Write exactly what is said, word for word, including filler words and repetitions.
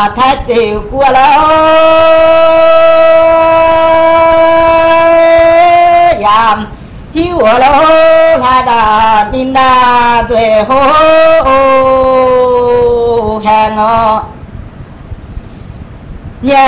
太走过了呀，有我喽来到你那最后喊我。nhà